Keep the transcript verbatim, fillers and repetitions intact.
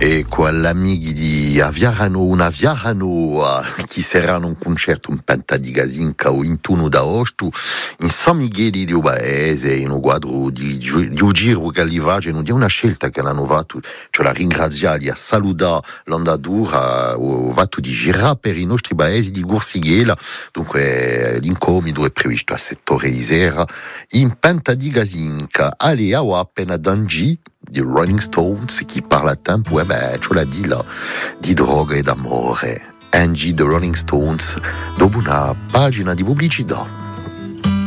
e con amici di Aviarano, una Aviarano che saranno un concerto un penta di Gazinca o in tuno d'agosto in San Michele di Obaese in un quadro di, di, di un giro che arrivato non è una scelta che hanno fatto, cioè la ringraziare a salutare l'andadura o fatto di girare per i nostri paesi di Gursighela, dunque l'incomodo è previsto a settore di sera in penta di Gazinca alle a appena dangi di Rolling Stones chi parla a tempo e beh ce l'ha di là di droga e d'amore Angie The Rolling Stones dopo una pagina di pubblicità.